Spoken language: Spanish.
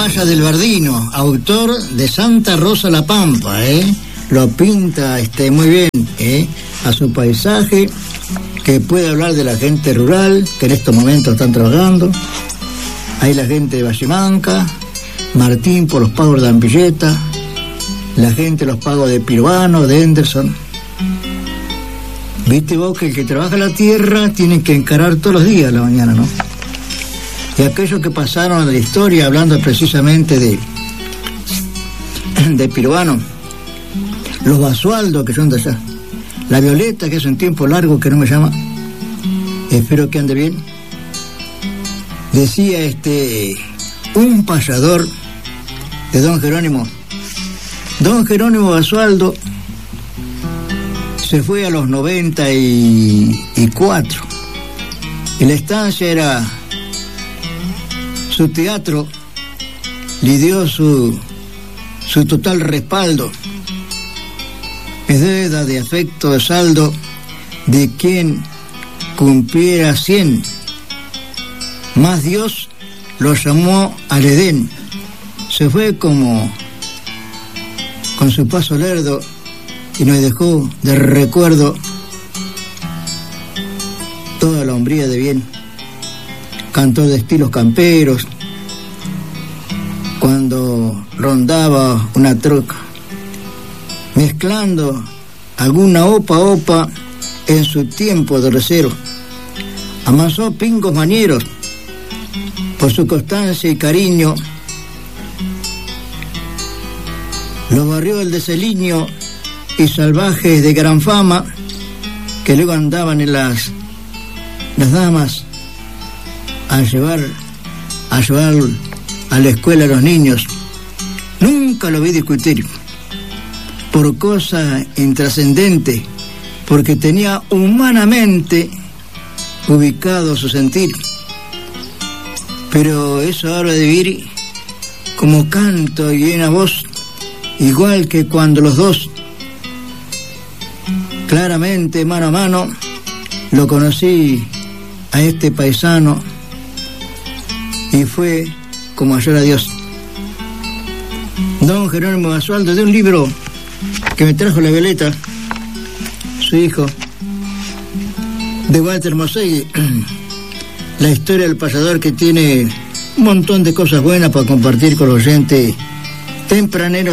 Valla del Verdino, autor de Santa Rosa La Pampa, lo pinta muy bien, a su paisaje, que puede hablar de la gente rural, que en estos momentos están trabajando. Hay la gente de Vallemanca, Martín por los pagos de Ampilleta, la gente de los pagos de Piruano, de Henderson. Viste vos que el que trabaja la tierra tiene que encarar todos los días a la mañana, ¿no? Y aquellos que pasaron a la historia, hablando precisamente de Piruano, los Basualdo, que son de allá, la Violeta, que es un tiempo largo que no me llama, espero que ande bien. Decía un payador de don Jerónimo Basualdo se fue a los 94 y la estancia era su teatro, le dio su total respaldo. Es deuda de afecto de saldo de quien cumpliera 100. Más Dios lo llamó al Edén. Se fue como con su paso lerdo y nos dejó de recuerdo toda la hombría de bien. Cantó de estilos camperos cuando rondaba una troca, mezclando alguna opa en su tiempo de recero. Amasó pingos mañeros por su constancia y cariño. Los barrió el desaliño y salvajes de gran fama que luego andaban en las damas a llevar a la escuela a los niños. Nunca lo vi discutir por cosa intrascendente, porque tenía humanamente ubicado su sentir. Pero eso habla de vivir como canto y una voz, igual que cuando los dos, claramente mano a mano, lo conocí a este paisano y fue como hallar a Dios. Don Jerónimo Basualdo, de un libro que me trajo la Violeta, su hijo, de Walter Mosegui, la historia del payador, que tiene un montón de cosas buenas para compartir con los oyentes tempraneros